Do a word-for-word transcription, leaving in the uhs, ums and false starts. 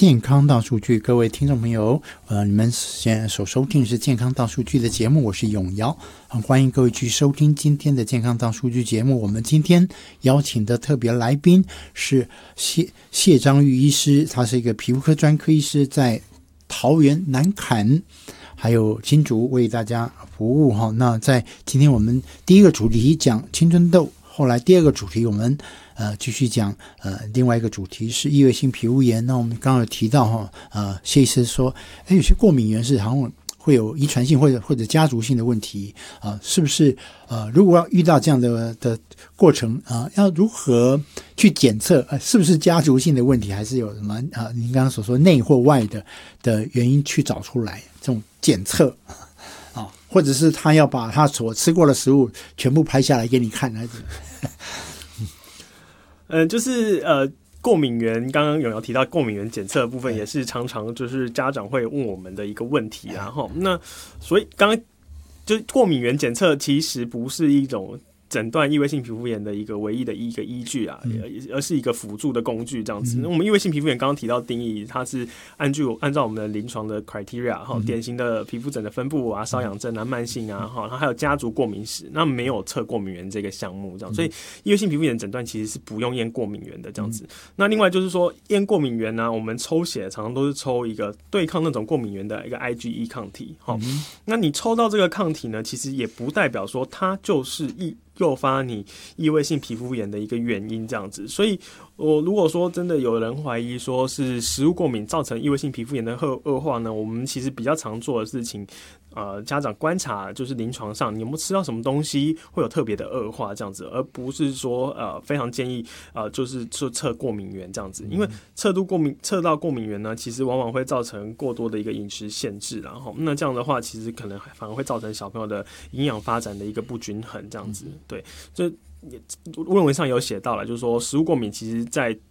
健康大数据，各位听众朋友，呃，你们现在所收听是健康大数据的节目，我是永尧，很欢迎各位去收听今天的健康大数据节目。我们今天邀请的特别来宾是谢谢章玉医师，他是一个皮肤科专科医师，在桃园南崁还有新竹为大家服务哈。那在今天我们第一个主题讲青春痘，后来第二个主题我们呃继续讲呃另外一个主题是异位性皮肤炎。那我们刚刚有提到哈，呃谢医师说，哎，有些过敏源是好像会有遗传性或者或者家族性的问题啊、呃，是不是？呃，如果要遇到这样的的过程啊、呃，要如何去检测？呃，是不是家族性的问题，还是有什么啊、呃？您刚刚所说内或外的的原因去找出来？这种检测啊，或者是他要把他所吃过的食物全部拍下来给你看，还是？ 嗯，就是呃。过敏源，刚刚永尧提到过敏源检测的部分，也是常常就是家长会问我们的一个问题啊。哈，那所以刚刚就过敏源检测其实不是一种诊断异位性皮肤炎的一个唯一的一个依据啊，而是一个辅助的工具这样子。嗯、我们异位性皮肤炎刚刚提到定义，它是按据按照我们的临床的 criteria 哈，典型的皮肤疹的分布啊、瘙痒症啊、慢性啊，哈，然后还有家族过敏史，那没有测过敏源这个项目这样，所以异位性皮肤炎诊断其实是不用验过敏源的这样子。那另外就是说验过敏源呢、啊，我们抽血常常都是抽一个对抗那种过敏源的一个 I G E 抗体，哈、嗯，那你抽到这个抗体呢，其实也不代表说它就是异诱发你异位性皮肤炎的一个原因这样子，所以我如果说真的有人怀疑说是食物过敏造成异位性皮肤炎的恶化呢，我们其实比较常做的事情，呃，家长观察就是临床上你有没有吃到什么东西会有特别的恶化这样子，而不是说呃非常建议呃就是测测过敏源这样子，因为测度过敏测到过敏源呢，其实往往会造成过多的一个饮食限制，然后那这样的话，其实可能反而会造成小朋友的营养发展的一个不均衡这样子。对，这论文上有写到了，就是说食物过敏其实在